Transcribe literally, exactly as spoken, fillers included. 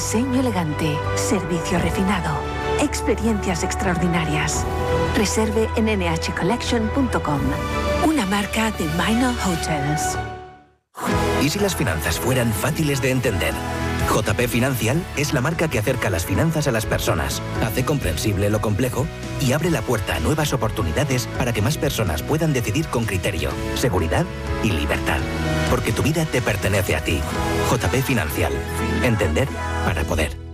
Diseño elegante, servicio refinado, experiencias extraordinarias. Reserve en ene hache collection punto com, una marca de Minor Hotels. ¿Y si las finanzas fueran fáciles de entender? J P Financial es la marca que acerca las finanzas a las personas, hace comprensible lo complejo y abre la puerta a nuevas oportunidades para que más personas puedan decidir con criterio, seguridad y libertad. Porque tu vida te pertenece a ti. J P Financial. Entender para poder.